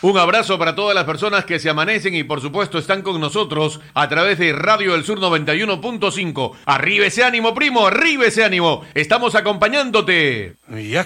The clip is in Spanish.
Un abrazo para todas las personas que se amanecen y por supuesto están con nosotros a través de Radio del Sur 91.5. Arriba ese ánimo, primo, arriba ese ánimo. Estamos acompañándote. Ya